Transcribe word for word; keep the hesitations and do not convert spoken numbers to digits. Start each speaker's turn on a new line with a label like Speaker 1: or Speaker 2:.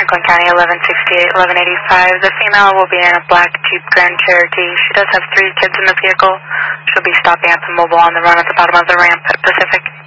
Speaker 1: Franklin County, eleven sixty-eight, eleven eighty-five. The female will be in a black Jeep Grand Cherokee. She does have three kids in the vehicle. She'll be stopping at the mobile on the run at the bottom of the ramp at Pacific.